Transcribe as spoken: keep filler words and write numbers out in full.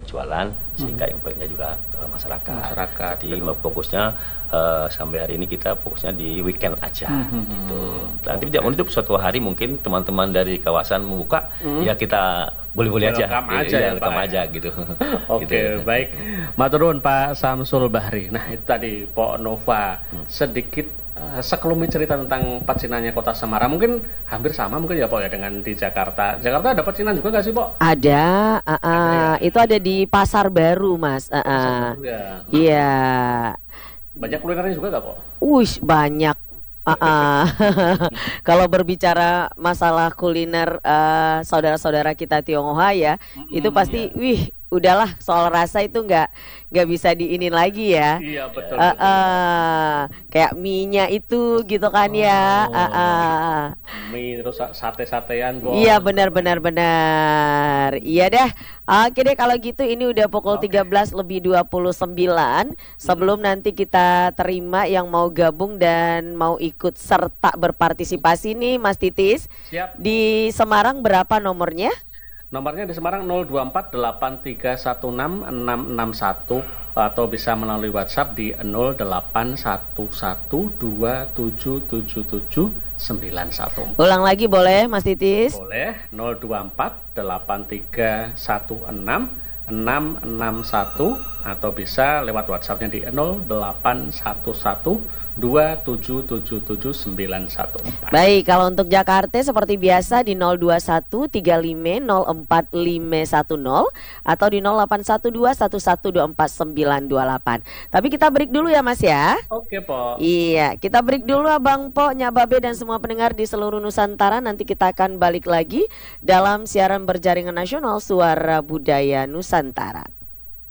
jualan sehingga Hmm. impact-nya juga ke masyarakat. Masyarakat, Jadi betul. fokusnya eh, sampai hari ini kita fokusnya di weekend aja Hmm, gitu. hmm, Nanti oke. tidak menutup suatu hari mungkin teman-teman dari kawasan membuka, Hmm. ya kita boleh-boleh aja, Welcome Iya, aja ya, welcome Pak, aja ya. gitu. Oke, Gitu. baik. Maturun Pak Samsul Bahri. Nah, itu tadi Pok Nova sedikit eh, sekelumit cerita tentang pecinannya Kota Semarang. Mungkin hampir sama mungkin ya Pok ya dengan di Jakarta. Jakarta ada pecinan juga nggak sih Pok? Ada, uh, Ada ya. uh, itu ada di Pasar Baru, Mas. Uh, Pasar uh. Baru ya. Iya, Banyak kulinernya juga nggak Pok? Wush, banyak. Uh, uh. Kalau berbicara masalah kuliner uh, saudara-saudara kita Tionghoa ya, itu Hmm, pasti, ya. wih, udahlah soal rasa itu nggak nggak bisa diinin lagi ya. Iya betul Uh, betul. uh. Kayak mie-nya itu gitu kan ya. Uh, Oh, uh. mie terus sa- sate-satean Pok. Iya benar benar benar. Iya dah. Oke deh kalau gitu ini udah pukul Oke. tiga belas lebih dua puluh sembilan. Sebelum nanti kita terima yang mau gabung dan mau ikut serta berpartisipasi nih Mas Titis. Siap. Di Semarang berapa nomornya? Nomornya di Semarang nol dua empat delapan tiga satu enam enam enam satu atau bisa melalui WhatsApp di nol delapan satu satu dua tujuh tujuh tujuh sembilan satu empat. Ulang lagi boleh Mas Titis? Boleh nol dua empat delapan tiga satu enam enam enam satu atau bisa lewat WhatsAppnya di nol delapan satu satu dua tujuh tujuh tujuh sembilan satu empat. Baik, kalau untuk Jakarta seperti biasa di nol dua satu tiga lima nol empat lima satu nol atau di nol delapan satu dua satu satu dua empat sembilan dua delapan. Tapi kita break dulu ya Mas ya. Oke, Pok. Iya, kita break dulu Abang Po, Nyak Babe dan semua pendengar di seluruh Nusantara. Nanti kita akan balik lagi dalam siaran berjaringan nasional Suara Budaya Nusantara.